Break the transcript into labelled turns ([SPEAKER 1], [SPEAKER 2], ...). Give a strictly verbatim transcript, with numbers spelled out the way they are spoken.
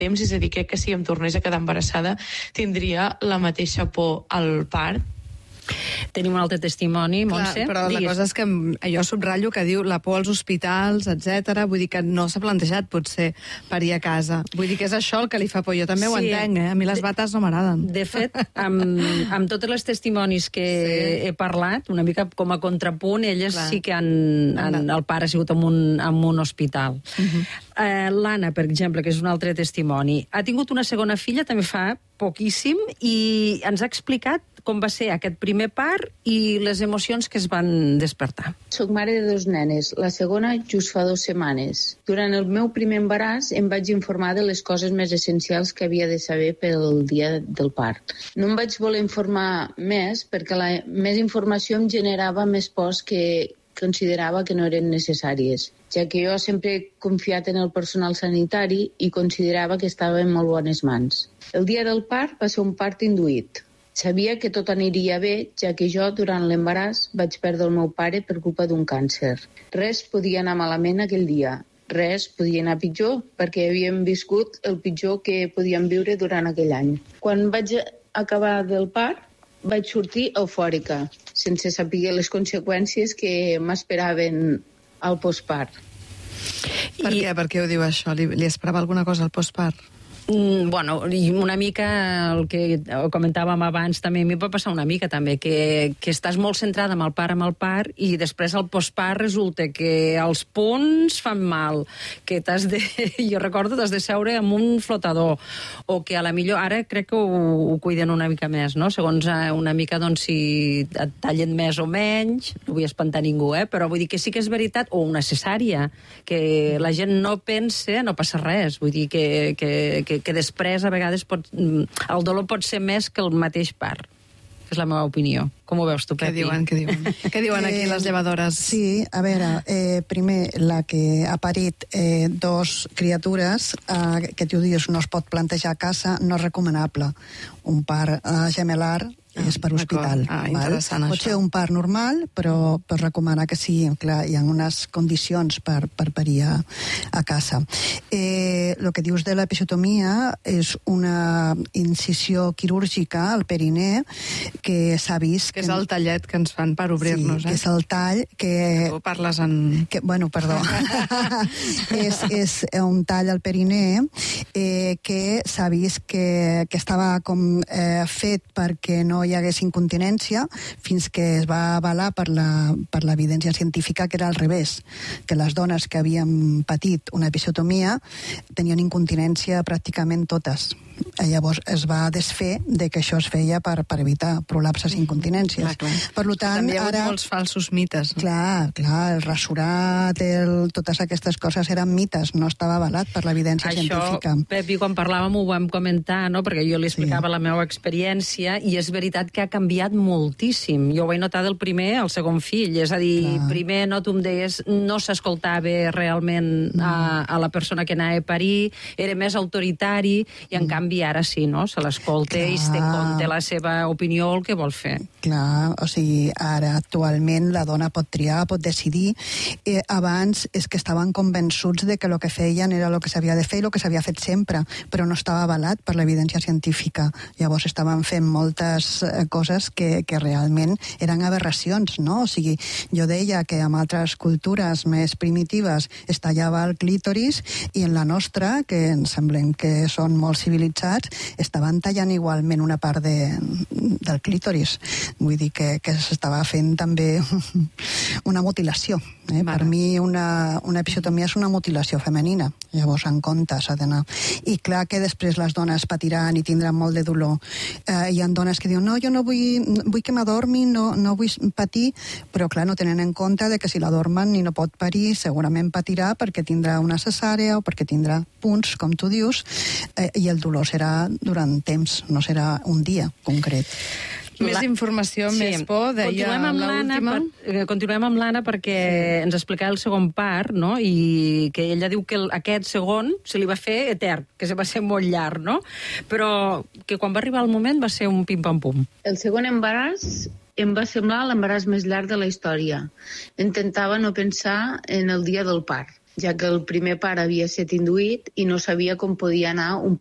[SPEAKER 1] temps, és a dir, crec que si em tornés a quedar embarassada tindria la mateixa por al part.
[SPEAKER 2] Tenim un altre testimoni, Montse.
[SPEAKER 3] Clar, però
[SPEAKER 2] Digues.
[SPEAKER 3] la cosa és que jo subratllo que diu la por als hospitals, etcètera. Vull dir que no s'ha plantejat, potser, parir a casa. Vull dir que és això el que li fa por. Jo també sí, ho entenc, eh? A mi les bates no m'agraden.
[SPEAKER 2] De fet, amb, amb tots els testimonis que sí. he parlat, una mica com a contrapunt, elles Clar. sí que han, han... El pare ha sigut en un, en un hospital. Uh-huh. eh, L'Anna, per exemple, que és un altre testimoni, ha tingut una segona filla, també fa poquíssim, i ens ha explicat com va ser aquest primer part i les emocions que es van despertar.
[SPEAKER 4] Soc mare de dos nenes, la segona just fa dues setmanes. Durant el meu primer embaràs em vaig informar de les coses més essencials que havia de saber pel dia del part. No em vaig voler informar més perquè la més informació em generava més pors que considerava que no eren necessàries, ja que jo sempre he confiat en el personal sanitari i considerava que estava en molt bones mans. El dia del part va ser un part induït. Sabia que tot aniria bé, ja que jo, durant l'embaràs, vaig perdre el meu pare per culpa d'un càncer. Res podia anar malament aquell dia. Res podia anar pitjor, perquè havíem viscut el pitjor que podíem viure durant aquell any. Quan vaig acabar del part, vaig sortir eufòrica, sense saber les conseqüències que m'esperaven al postpart.
[SPEAKER 3] Per I... què? Per què ho diu això? Li, li esperava alguna cosa al postpart?
[SPEAKER 2] Mm, bueno, una mica el que comentàvem abans també, a mi em va passar una mica també, que, que estàs molt centrada en el part, amb el part, i després al postpart resulta que els punts fan mal, que t'has de, jo recordo, t'has de seure amb un flotador, o que a la millor, ara crec que ho, ho cuiden una mica més, no? Segons una mica, doncs, si et tallen més o menys, no vull espantar ningú, eh? Però vull dir que sí que és veritat, o una cesària, que la gent no pense, no passa res, vull dir que, que, que que després, a vegades, pot, el dolor pot ser més que el mateix part. És la meva opinió. Com ho veus tu, Pepi?
[SPEAKER 3] Què diuen, què diuen? Què diuen aquí les llevadores?
[SPEAKER 5] Sí, a veure, eh, primer, la que ha parit eh, dos criatures, eh, que tu dius no es pot plantejar a casa, no és recomanable. Un part eh, gemelar
[SPEAKER 3] Ah,
[SPEAKER 5] és per hospital.
[SPEAKER 3] Ah, interessant,
[SPEAKER 5] val? Pot ser un part normal, però pot recomanar que sí, clar, hi ha unes condicions per, per parir a, a casa. Eh, el que dius de l'episiotomia és una incisió quirúrgica al perineu que s'ha vist...
[SPEAKER 3] Que és el tallet que ens fan per obrir-nos,
[SPEAKER 5] sí,
[SPEAKER 3] eh?
[SPEAKER 5] que és el tall que...
[SPEAKER 3] Tu parles en...
[SPEAKER 5] Que, bueno, perdó. és, és un tall al perineu eh, que s'ha vist que, que estava com eh, fet perquè no hi hagués incontinència, fins que es va avalar per la, per l'evidència científica que era al revés, que les dones que havien patit una episiotomia tenien incontinència pràcticament totes. Llavors es va desfer de que això es feia per, per evitar prolapses i incontinències.
[SPEAKER 3] Clar, clar.
[SPEAKER 5] Per tant,
[SPEAKER 3] també hi ha
[SPEAKER 5] ara...
[SPEAKER 3] molts falsos mites. No?
[SPEAKER 5] Clar, clar, el rasurat, el... totes aquestes coses eren mites, no estava avalat per l'evidència
[SPEAKER 2] Això,
[SPEAKER 5] científica.
[SPEAKER 2] Pepi, quan parlàvem ho vam comentar, no? Perquè jo li explicava sí. la meva experiència, i és veritat que ha canviat moltíssim. Jo ho vaig notar del primer al segon fill, és a dir, clar. primer no, tu em deies, no s'escoltava realment mm. a, a la persona que anava a parir, era més autoritari, i en mm. canvi ara sí, no? Se l'escolta i es té en compte la seva opinió o el que vol fer.
[SPEAKER 5] Clar, o sigui, ara actualment la dona pot triar, pot decidir. Eh, abans és que estaven convençuts de que el que feien era el que s'havia de fer i el que s'havia fet sempre, però no estava avalat per l'evidència científica. Llavors estaven fent moltes eh, coses que, que realment eren aberracions, no? O sigui, jo deia que en altres cultures més primitives es tallava el clítoris i en la nostra, que ens semblen que són molt civilitzats, estaven tallant igualment una part de, del clítoris. Vull dir que, que s'estava fent també una mutilació. Eh? Per mi una, una episiotomia és una mutilació femenina. Llavors, en compte, s'ha d'anar. I clar que després les dones patiran i tindran molt de dolor. Eh, hi ha dones que diuen, no, jo no vull, vull que m'adormi, no, no vull patir, però clar, no tenen en compte de que si l'adormen i no pot parir, segurament patirà perquè tindrà una cesàrea o perquè tindrà punts, com tu dius, eh, i el dolor serà durant temps, no serà un dia concret.
[SPEAKER 3] Més la... informació, sí. més por, deia
[SPEAKER 2] continuem amb l'última. Per, continuem amb l'Anna perquè sí. ens explicava el segon part, no? I que ella diu que el, aquest segon se li va fer etern, que se va ser molt llarg, no? Però que quan va arribar el moment va ser un pim-pam-pum.
[SPEAKER 4] El segon embaràs em va semblar l'embaràs més llarg de la història. Intentava no pensar en el dia del part. ja que el primer part havia estat induït i no sabia com podia anar un